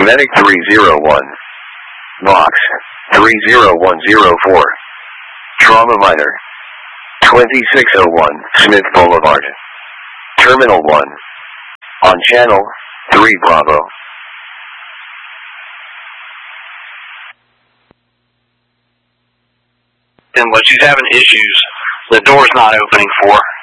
Medic 301. Box 30104. Trauma Minor 2601 Smith Boulevard. Terminal 1. On channel 3 Bravo. And what she's having issues, the door's not opening for her.